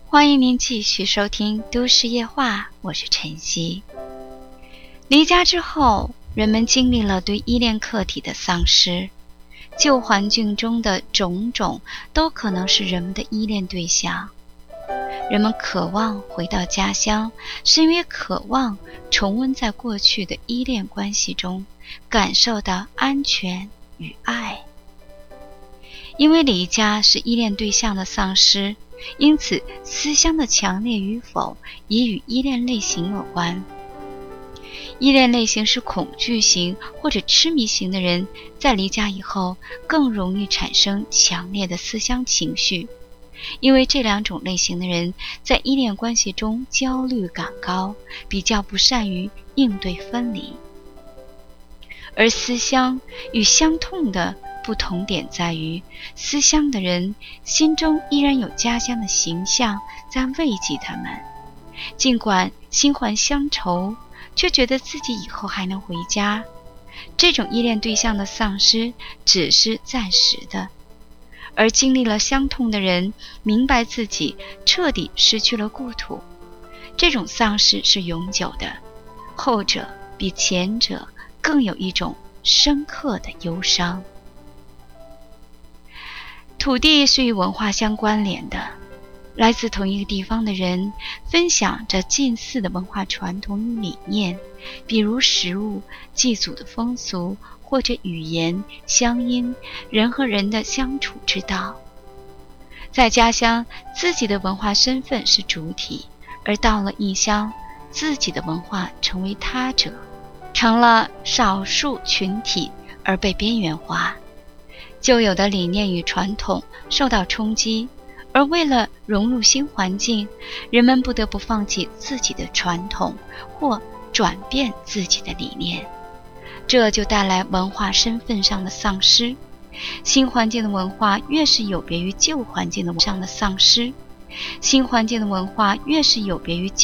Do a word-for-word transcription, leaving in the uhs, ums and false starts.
欢迎您继续收听都市夜话，我是晨曦。离家之后，人们经历了对依恋客体的丧失，旧环境中的种种都可能是人们的依恋对象。人们渴望回到家乡，是因为渴望重温在过去的依恋关系中感受到安全与爱。因为离家是依恋对象的丧失，因此思乡的强烈与否也与依恋类型有关。依恋类型是恐惧型或者痴迷型的人在离家以后更容易产生强烈的思乡情绪，因为这两种类型的人在依恋关系中焦虑感高，比较不善于应对分离。而思乡与乡痛的不同点在于，思乡的人心中依然有家乡的形象在慰藉他们，尽管心怀乡愁，却觉得自己以后还能回家。这种依恋对象的丧失只是暂时的，而经历了伤痛的人明白自己彻底失去了故土，这种丧失是永久的，后者比前者更有一种深刻的忧伤。土地是与文化相关联的，来自同一个地方的人分享着近似的文化传统与理念，比如食物、祭祖的风俗，或者语言、乡音、人和人的相处之道。在家乡，自己的文化身份是主体，而到了异乡，自己的文化成为他者，成了少数群体而被边缘化。旧有的理念与传统受到冲击，而为了融入新环境，人们不得不放弃自己的传统，或转变自己的理念，这就带来文化身份上的丧失。新环境的文化越是有别于旧环境的上的丧失，新环境的文化越是有别于旧